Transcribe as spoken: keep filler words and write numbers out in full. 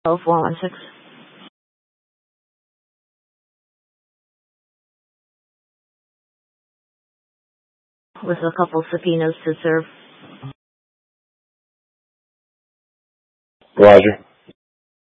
twelve one one six. With a couple subpoenas to serve. Roger.